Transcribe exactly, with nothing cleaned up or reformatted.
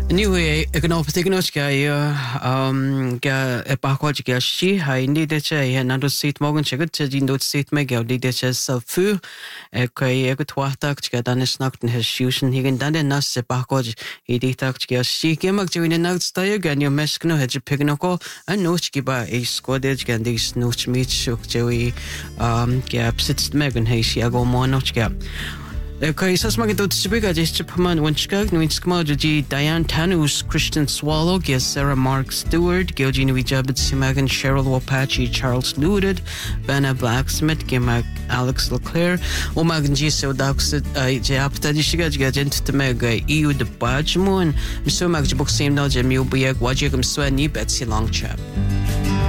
Anyway, ik kan overtekenen ga je um ga epakwaji ga shi hai ni de che he na do sit morgen che gut die not sit me ga die de che so fu e kai e gut watak ga dan is nachten he shusen higen dan de nas epakwaji e di tak ga shi ke mag je in nacht sta ga ni meskno he je pigno ko an no chi ba e skode ga dis no chi mit shuk je um ga sitzt megen he shi go mo no ga Okay, so smag dod sibiga just paman winchgag no inskmod di Diane Tanus, Christian Swallow, Gia Sarah Mark Stewart, Gilgina Wijabit Simagan, Cheryl Wapachi, Charles Nuded, Vanna Blacksmith, Gimag Alex Leclerc, Omagan G so daxit japta di shiga gent to mega E U de Bajmoon, Miso Magjabok same no jemu biag wajigum swani Betsy Longchap.